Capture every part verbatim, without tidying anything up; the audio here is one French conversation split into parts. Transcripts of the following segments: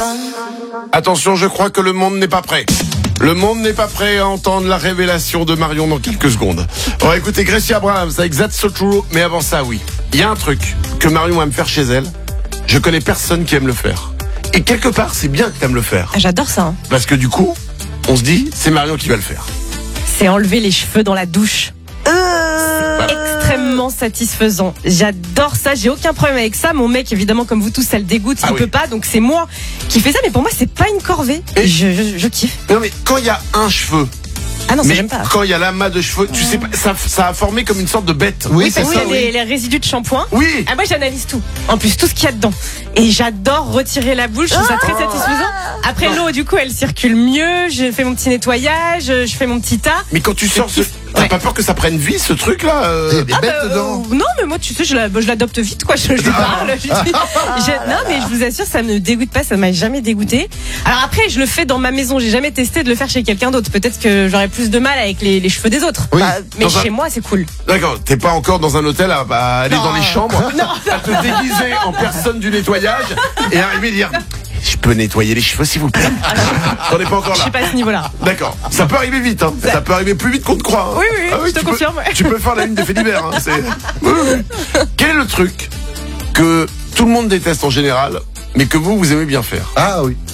Attention, je crois que le monde n'est pas prêt. Le monde n'est pas prêt à entendre la révélation de Marion dans quelques secondes. On va écouter Gracie Abrams avec That's So True. Mais avant ça, oui, il y a un truc que Marion aime faire chez elle. Je connais personne qui aime le faire. Et quelque part, c'est bien que tu aimes le faire. Ah, j'adore ça. Hein. Parce que du coup, on se dit, c'est Marion qui va le faire. C'est enlever les cheveux dans la douche. Euh... C'est extrêmement satisfaisant. J'adore ça, j'ai aucun problème avec ça. Mon mec, évidemment, comme vous tous, ça le dégoûte, il ah ne oui. peut pas, donc c'est moi qui fais ça. Mais pour moi, c'est pas une corvée. Et je, je, je kiffe. Non mais quand il y a un cheveu. Ah non, ça mais j'aime pas. Quand il y a l'amas de cheveux, tu sais pas, ça, ça a formé comme une sorte de bête. Oui, parce qu'il y a les, les résidus de shampoing. Oui. Ah, moi j'analyse tout. En plus, tout ce qu'il y a dedans. Et j'adore retirer la boule, je trouve ça très satisfaisant. Après l'eau, du coup, elle circule mieux. Je fais mon petit nettoyage, je fais mon petit tas. Mais quand tu sors, ce... t'as ouais. pas peur que ça prenne vie ce truc là euh... Il y a des ah bêtes bah, dedans. euh, non, mais moi, tu sais, je, la, je l'adopte vite, quoi. Je, je lui parle. Je, je, non, mais je vous assure, ça me dégoûte pas, ça m'a jamais dégoûté. Alors après, je le fais dans ma maison. J'ai jamais testé de le faire chez quelqu'un d'autre. Peut-être que j'aurais plus de mal avec les, les cheveux des autres. Oui. Bah, mais Dans chez un... moi, c'est cool. D'accord, t'es pas encore dans un hôtel à, à aller non. dans les chambres, non. à te déguiser en personne du nettoyage et arriver à dire je peux nettoyer les cheveux s'il vous plaît. T'en es pas encore là. Je suis pas à ce niveau-là. D'accord, ça peut arriver vite, hein. Ça... ça peut arriver plus vite qu'on te croit. Hein. Oui, oui, ah, oui, je te tu confirme. Peux, tu peux faire la une des faits divers. Hein. C'est... Oui, oui. Quel est le truc que tout le monde déteste en général, mais que vous, vous aimez bien faire? Ah oui.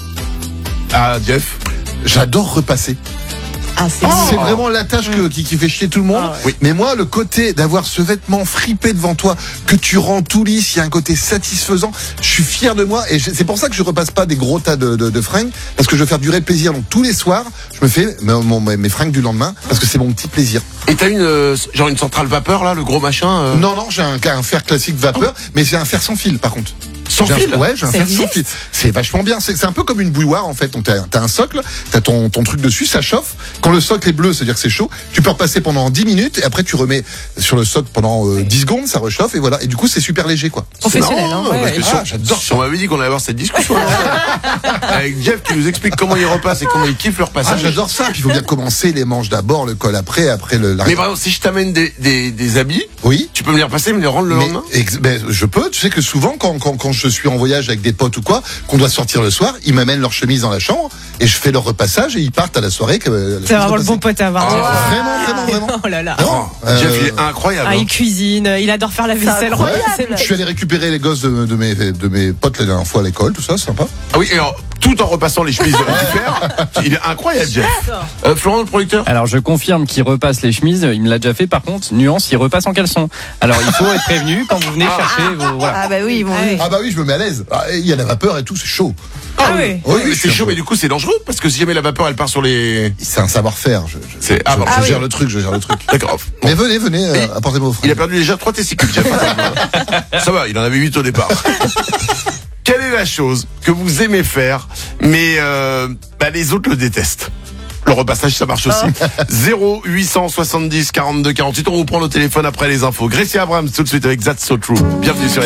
Ah, Jeff? J'adore repasser. Ah, c'est, oh. c'est vraiment la tâche que, qui, qui fait chier tout le monde. Ah, ouais. Oui. Mais moi, le côté d'avoir ce vêtement fripé devant toi, que tu rends tout lisse, il y a un côté satisfaisant. Je suis fier de moi et je, c'est pour ça que je repasse pas des gros tas de, de, de fringues, parce que je veux faire durer le plaisir. Donc tous les soirs, je me fais mes, mon, mes fringues du lendemain, parce que c'est mon petit plaisir. Et t'as une euh, genre une centrale vapeur là, le gros machin euh... Non, non, j'ai un, un fer classique vapeur, oh. mais j'ai un fer sans fil par contre. Sans j'ai fil un, Ouais, j'ai un ça fer existe sans fil. C'est vachement bien. C'est, c'est un peu comme une bouilloire en fait. Donc t'as, t'as un socle, t'as ton, ton truc dessus, ça chauffe. Quand le socle est bleu, c'est-à-dire que c'est chaud. Tu peux repasser pendant dix minutes et après tu remets sur le socle pendant euh, dix secondes, ça réchauffe et voilà. Et du coup c'est super léger quoi. Professionnel, marrant, hein. Ouais, parce que ouais. si on, Ah, j'adore si on m'avait dit qu'on allait avoir cette discussion avec Jeff qui nous explique comment il repasse et comment il kiffe le repassage. Ah, j'adore ça. Puis il faut bien commencer les manches d'abord, le col après, après le. La... Mais par exemple, si je t'amène des, des, des habits, oui, tu peux me les repasser, me les rendre le mais, lendemain. ex- ben, je peux. Tu sais que souvent, quand, quand, quand je suis en voyage avec des potes ou quoi, qu'on doit sortir le soir, ils m'amènent leur chemise dans la chambre et je fais leur repassage et ils partent à la soirée. Que, la C'est vraiment le bon pote à avoir. Oh. Vraiment, vraiment, vraiment. Oh là là. Non, Oh, Jeff, euh, il est incroyable. Ah, hein. il cuisine, il adore faire la vaisselle. Ouais, C'est- je suis allé récupérer les gosses de, de, mes, de mes potes la dernière fois à l'école, tout ça, c'est sympa. Ah oui, et alors, tout en repassant les chemises de l'hiver. Il est incroyable, Jeff. Euh, Florent, le producteur. Alors je confirme qu'il repasse les chemises, il me l'a déjà fait. Par contre, nuance, il repasse en caleçon. Alors il faut être prévenu quand vous venez chercher vos, voilà. Ah bah oui, bon, oui. Ah bah oui, je me mets à l'aise. Ah, il y a la vapeur et tout, c'est chaud. Ah oui. Oui, mais oui, c'est chaud, mais du coup, c'est dangereux parce que si jamais la vapeur elle part sur les. C'est un savoir-faire. Je, je, C'est- ah je, bon. je Ah gère oui. le truc, je gère le truc. D'accord. Mais venez, venez, euh, Mais apportez-moi vos Il a fringues. perdu déjà trois testicules, Jeff. Ça va, il en avait huit au départ. Quelle est la chose que vous aimez faire, mais euh, bah, les autres le détestent? Le repassage, ça marche aussi. zéro huit cent soixante-dix quarante-deux quarante-huit. On vous prend le téléphone après les infos. Gracie Abrams, tout de suite avec That's So True. Bienvenue sur